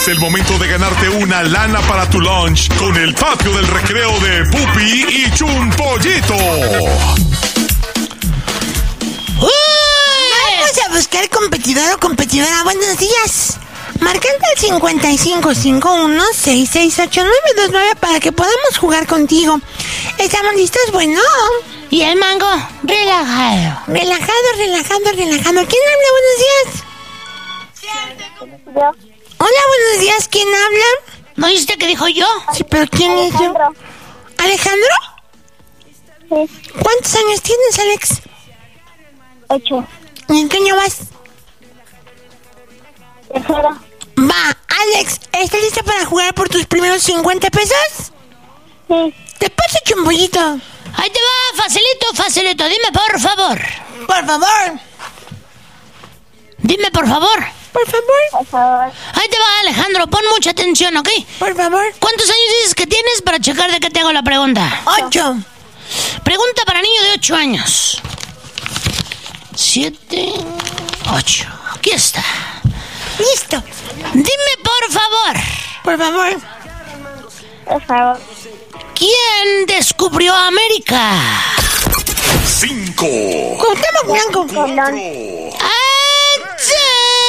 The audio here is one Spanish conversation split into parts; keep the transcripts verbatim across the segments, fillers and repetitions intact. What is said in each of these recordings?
Es el momento de ganarte una lana para tu lunch con el patio del recreo de Pupi y Chumpollito. Vamos a buscar competidor o competidora. Buenos días. Marcando el cincuenta y cinco cincuenta y uno, sesenta y seis ochenta y nueve veintinueve para que podamos jugar contigo. ¿Estamos listos? Bueno. ¿Y el mango? Relajado. Relajado, relajado, relajado. ¿Quién habla? Buenos días. Yo. Hola, buenos días. ¿Quién habla? ¿No oíste que dijo yo? Sí, pero ¿quién es yo? ¿Alejandro? Sí. ¿Cuántos años tienes, Alex? Ocho. ¿Y en qué año vas? Tercero. Va, Alex, ¿estás lista para jugar por tus primeros cincuenta pesos? Sí. Te paso, Chumpollito. Ahí te va, facilito, facilito. Dime por favor. Por favor. Dime por favor. Por favor. Por favor. Ahí te va, Alejandro. Pon mucha atención, ¿ok? Por favor. ¿Cuántos años dices que tienes para checar de qué te hago la pregunta? Ocho. Pregunta para niño de ocho años. Siete, ocho. Aquí está. Listo. Dime por favor. Por favor. Por favor. ¿Quién descubrió América? Cinco. Cuauhtémoc Blanco. Colón. ¡Achá!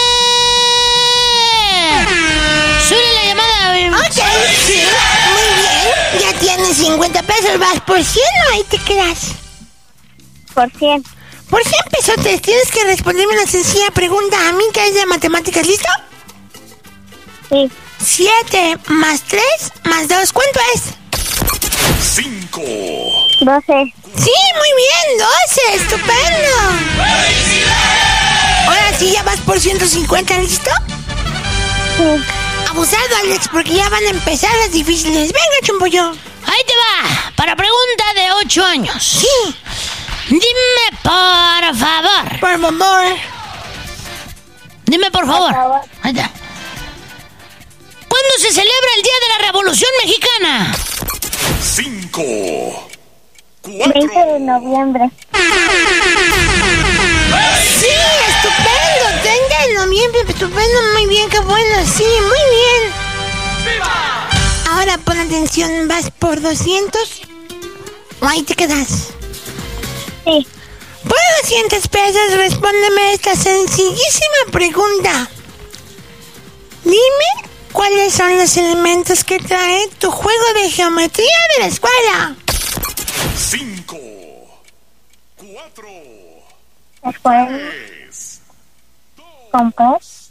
Suele la llamada. Ok, sí. Muy bien. Ya tienes cincuenta pesos. ¿Vas por cien o ahí te quedas? Por cien. Por cien pesos tienes que responderme una sencilla pregunta a mí que es de matemáticas. ¿Listo? Sí. siete más tres más dos. ¿Cuánto es? Cinco. Doce. Sí, muy bien. doce. Estupendo. Ahora sí ya vas por ciento cincuenta. ¿Listo? Sí. Abusado, Alex, porque ya van a empezar las difíciles. Venga, Chumpollo. Ahí te va. Para pregunta de ocho años. Sí. Dime por favor. Por favor. Dime por favor. Por favor. Ahí está. ¿Cuándo se celebra el Día de la Revolución Mexicana? Cinco. veinte Cuatro. de noviembre. Sí, estupendo. treinta de noviembre, estupendo. Muy bien, qué bueno. Sí, muy bien. Ahora pon atención. ¿Vas por doscientos? ¿O ahí te quedas? Sí. Por doscientos pesos, respóndeme esta sencillísima pregunta. Dime cuáles son los elementos que trae tu juego de geometría de la escuela. Cinco. Cuatro. Escuela. Tres. Compás.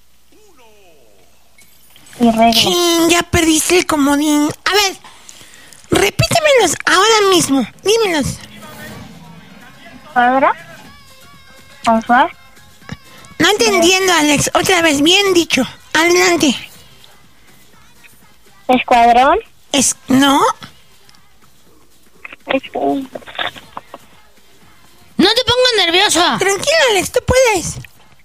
Y regla. Chin, ya perdiste el comodín. A ver, repítemelos ahora mismo. Dímelos. Cuadra. Compás. No entendiendo, Alex. Otra vez, bien dicho. Adelante. Escuadrón. Es... ¿No? Escu- No te pongas nervioso. Tranquilo, Alex, tú puedes.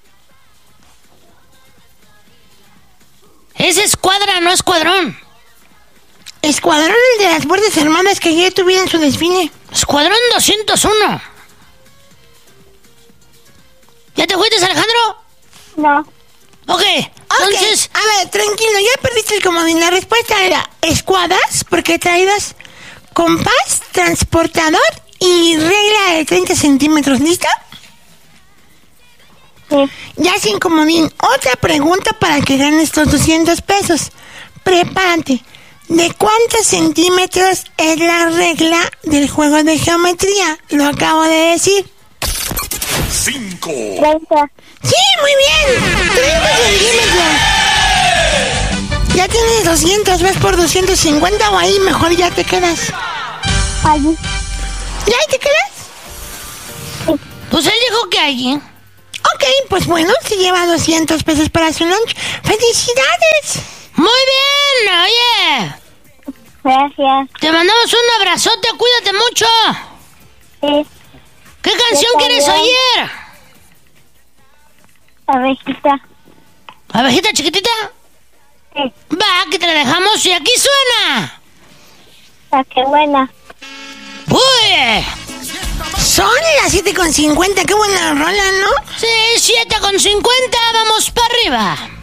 Es escuadra, no escuadrón. Escuadrón el de las Fuerzas Armadas que ayer tuvieron su desfile. Escuadrón doscientos uno. ¿Ya te fuiste, Alejandro? No. Ok, entonces... Ok, a ver, tranquilo, ya perdiste el comodín. La respuesta era escuadras, porque traídas compás, transportador y regla de treinta centímetros. ¿Lista? Sí. Ya sin comodín, otra pregunta para que ganes estos doscientos pesos. Prepárate. ¿De cuántos centímetros es la regla del juego de geometría? Lo acabo de decir. Cinco. treinta. ¡Sí, muy bien! treinta centímetros. Ya tienes doscientos, ¿vas por doscientos cincuenta o ahí mejor ya te quedas? Allí. ¿Y ahí te quedas? Pues él dijo que allí. Ok, pues bueno, se lleva doscientos pesos para su lunch. ¡Felicidades! Muy bien, oye. Gracias. Te mandamos un abrazote, cuídate mucho. Sí. ¿Qué canción Yo quieres también. oír? Abejita. ¿Abejita chiquitita? Sí. Va, que te la dejamos y aquí suena. Ah, qué buena. Uy. Son las siete con cincuenta, qué buena rola, ¿no? Sí, siete con cincuenta, vamos para arriba.